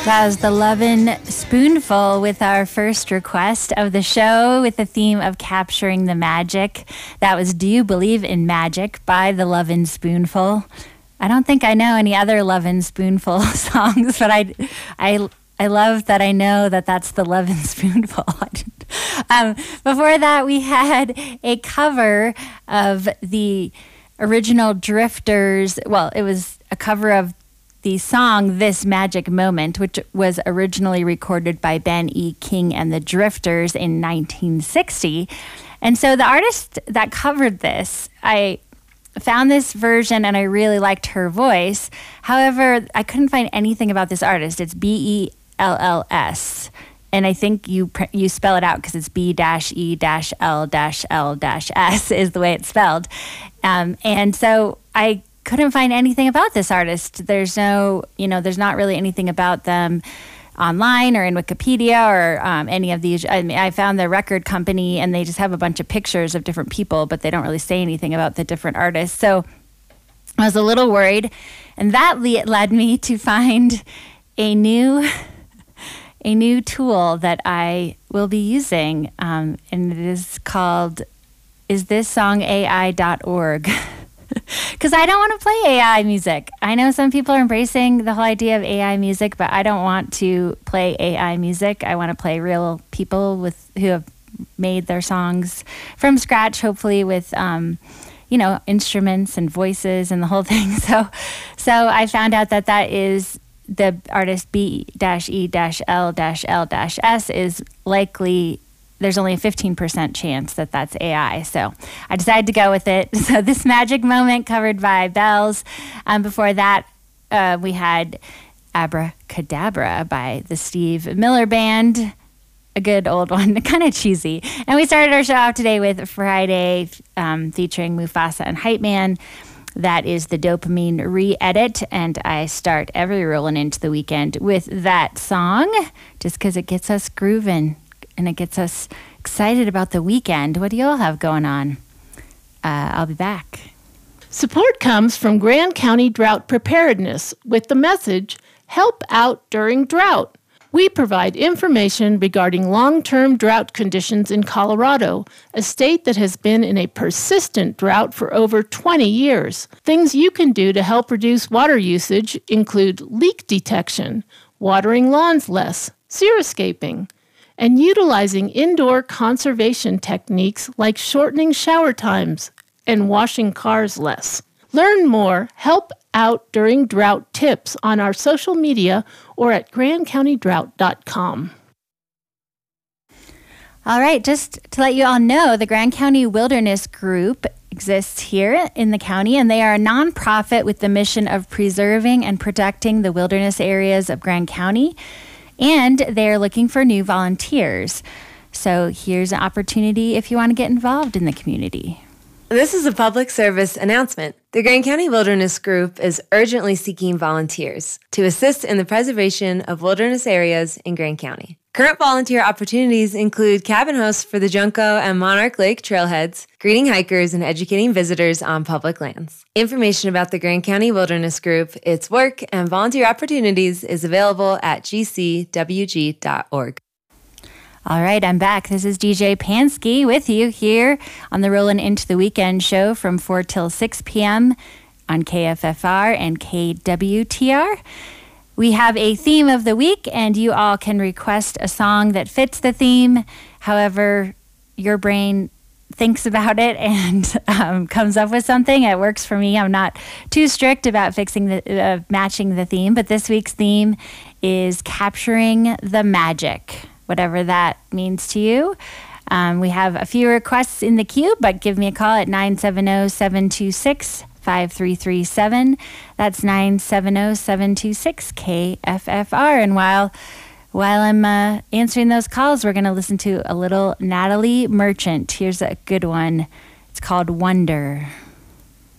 That was the Lovin' Spoonful with our first request of the show with the theme of capturing the magic. That was Do You Believe in Magic by the Lovin' Spoonful. I don't think I know any other Lovin' Spoonful songs, but I love that I know that that's the Lovin' Spoonful. Before that, we had a cover of the original Drifters. Well, it was a cover of the song This Magic Moment, which was originally recorded by Ben E. King and the Drifters in 1960. And so the artist that covered this, I found this version and I really liked her voice. However, I couldn't find anything about this artist. It's Bells. And I think you spell it out because it's B-E-L-L-S is the way it's spelled. And so I couldn't find anything about this artist. There's not really anything about them online or in Wikipedia or any of these. I mean, I found the record company and they just have a bunch of pictures of different people, but they don't really say anything about the different artists. So I was a little worried, and that led me to find a new tool that I will be using, and it is called isthissongai.org. Because I don't want to play AI music. I know some people are embracing the whole idea of AI music, but I don't want to play AI music. I want to play real people who have made their songs from scratch, hopefully with instruments and voices and the whole thing. So I found out that is the artist B-E-L-L-S is likely. There's only a 15% chance that that's AI. So I decided to go with it. So This Magic Moment covered by Bells. Before that, we had Abracadabra by the Steve Miller Band, a good old one, kind of cheesy. And we started our show out today with Friday featuring Mufasa and Hype Man. That is the Dopamine re-edit, and I start every Rolling Into the Weekend with that song just because it gets us grooving. And it gets us excited about the weekend. What do you all have going on? I'll be back. Support comes from Grand County Drought Preparedness with the message, Help Out During Drought. We provide information regarding long-term drought conditions in Colorado, a state that has been in a persistent drought for over 20 years. Things you can do to help reduce water usage include leak detection, watering lawns less, xeriscaping, and utilizing indoor conservation techniques like shortening shower times and washing cars less. Learn more Help Out During Drought tips on our social media or at grandcountydrought.com. All right, just to let you all know, the Grand County Wilderness Group exists here in the county, and they are a nonprofit with the mission of preserving and protecting the wilderness areas of Grand County. And they're looking for new volunteers. So here's an opportunity if you want to get involved in the community. This is a public service announcement. The Grand County Wilderness Group is urgently seeking volunteers to assist in the preservation of wilderness areas in Grand County. Current volunteer opportunities include cabin hosts for the Junco and Monarch Lake trailheads, greeting hikers, and educating visitors on public lands. Information about the Grand County Wilderness Group, its work, and volunteer opportunities is available at gcwg.org. All right, I'm back. This is DJ Pansky with you here on the Rollin' Into the Weekend show from 4 till 6 p.m. on KFFR and KWTR. We have a theme of the week, and you all can request a song that fits the theme. However, your brain thinks about it and comes up with something. It works for me. I'm not too strict about matching the theme, but this week's theme is capturing the magic, whatever that means to you. We have a few requests in the queue, but give me a call at 970-726-5337. That's 970-726-KFFR. And while I'm answering those calls, we're going to listen to a little Natalie Merchant. Here's a good one. It's called Wonder.